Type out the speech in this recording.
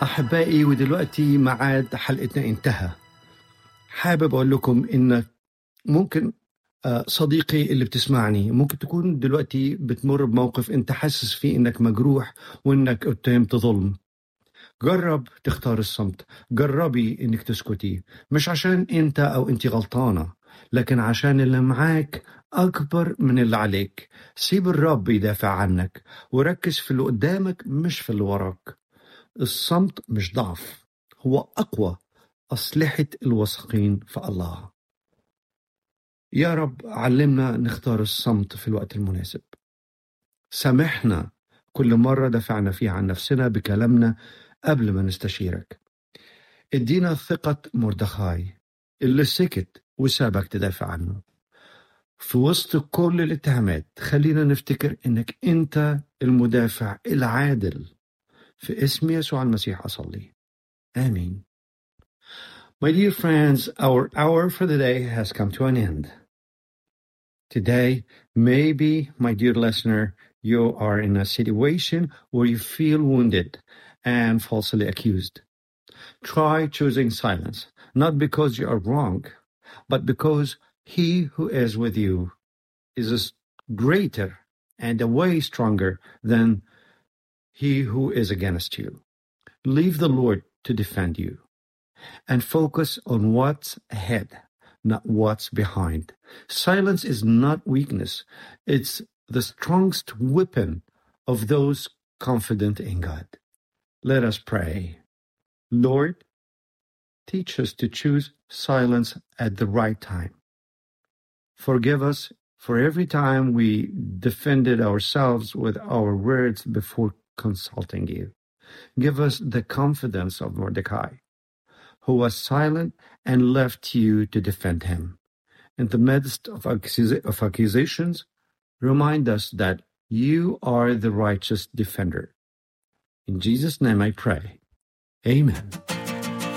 أحبائي، ودلوقتي معاد حلقتنا انتهى. حابب أقول لكم إن ممكن صديقي اللي بتسمعني ممكن تكون دلوقتي بتمر بموقف أنت حاسس فيه إنك مجروح وإنك اتهمت ظلم. جرب تختار الصمت، جربي إنك تسكتي، مش عشان أنت أو أنت غلطانة، لكن عشان اللي معاك أكبر من اللي عليك. سيب الرب يدافع عنك وركز في اللي قدامك مش في اللي وراك. الصمت مش ضعف، هو أقوى أسلحة الواثقين في الله. يا رب علمنا نختار الصمت في الوقت المناسب. سامحنا كل مرة دافعنا فيها عن نفسنا بكلامنا قبل ما نستشيرك. ادينا ثقة مردخاي اللي سكت وسابك تدافع عنه. في وسط كل الاتهامات خلينا نفتكر انك انت المدافع العادل. في اسم يسوع المسيح أصلي، آمين. My dear friends, our hour for the day has come to an end. Today, maybe, my dear listener, you are in a situation where you feel wounded and falsely accused. Try choosing silence, not because you are wrong, but because He who is with you is greater and way stronger than he who is against you. Leave the Lord to defend you and focus on what's ahead, not what's behind. Silence is not weakness. It's the strongest weapon of those confident in God. Let us pray. Lord, teach us to choose silence at the right time. Forgive us for every time we defended ourselves with our words before consulting you. Give us the confidence of Mordecai, who was silent and left you to defend him. In the midst of accusations, remind us that you are the righteous defender. In Jesus' name I pray. Amen.